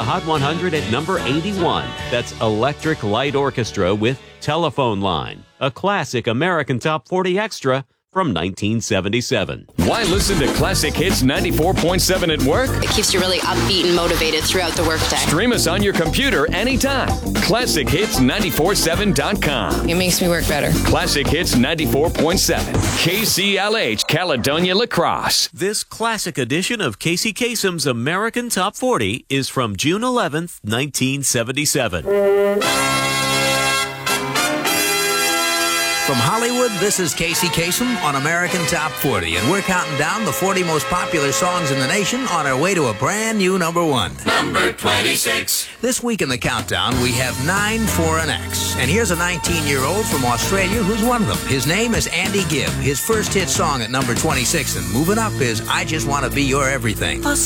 the Hot 100 at number 81. That's Electric Light Orchestra with Telephone Line, a classic American Top 40 extra from 1977. Why listen to Classic Hits 94.7 at work? It keeps you really upbeat and motivated throughout the workday. Stream us on your computer anytime. ClassicHits947.com. It makes me work better. Classic Hits 94.7. KCLH, Caledonia, La Crosse. This classic edition of Casey Kasem's American Top 40 is from June 11th, 1977. From Hollywood, this is Casey Kasem on American Top 40, and we're counting down the 40 most popular songs in the nation on our way to a brand new number one. Number 26. This week in the countdown, we have 9 for an X. And here's a 19-year-old from Australia who's one of them. His name is Andy Gibb. His first hit song at number 26, and moving up is I Just Want to Be Your Everything.